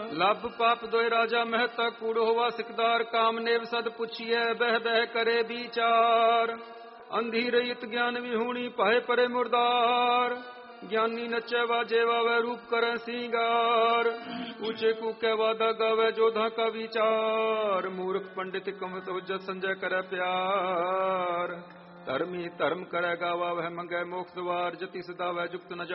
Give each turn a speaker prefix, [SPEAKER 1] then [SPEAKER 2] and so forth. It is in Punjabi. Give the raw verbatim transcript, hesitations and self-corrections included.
[SPEAKER 1] ਲੱਭ ਪਾਪ ਦੋਇ ਰਾਜਾ ਮਹਿਤਾ ਕੂੜ ਹੋਵਾ ਸਿਕਦਾਰ। ਕਾਮ ਨੇਵ ਸਦ ਪੁੱਛੀਐ ਬਹਿ ਬਹਿ ਕਰੇ ਵਿਚਾਰ। ਅੰਧੀ ਰਹੀਤ ਗਿਆਨ ਵਿਹੂਣੀ ਪਾਏ ਪਰੇ ਮੁਰਦਾਰ। ਗਿਆਨੀ ਨੱਚੈ ਵਾਜੇ ਵਾਵੈ ਰੂਪ ਕਰੈ ਸਿੰਗਾਰ। ਊਚੇ ਕੂਕੈ ਵਾਦਾ ਗਾਵੈ ਜੋਧਾ ਕਾ ਵਿਚਾਰ। ਮੂਰਖ ਪੰਡਿਤ ਕਮਤ ਹੁਜਤ ਸੰਜੈ ਕਰੈ ਪਿਆਰ। ਧਰਮੀ ਧਰਮ ਕਰੈ ਗਾਵਾ ਵਹਿ ਮੰਗੈ ਮੋਖ ਦੁਆਰ। ਜਤੀ ਸਦਾ ਵੈ ਜੁਗਤ ਨ